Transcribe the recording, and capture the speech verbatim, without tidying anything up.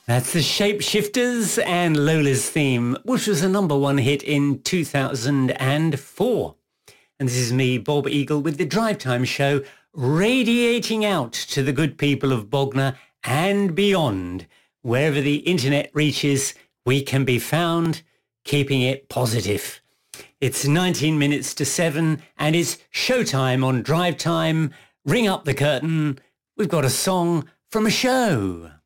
That's the Shapeshifters and Lola's Theme, which was a number one hit in two thousand four. And this is me, Bob Eagle, with the Drive Time Show, radiating out to the good people of Bognor and beyond. Wherever the internet reaches, we can be found, keeping it positive. It's nineteen minutes to seven, and it's showtime on Drive Time. Ring up the curtain. We've got a song from a show.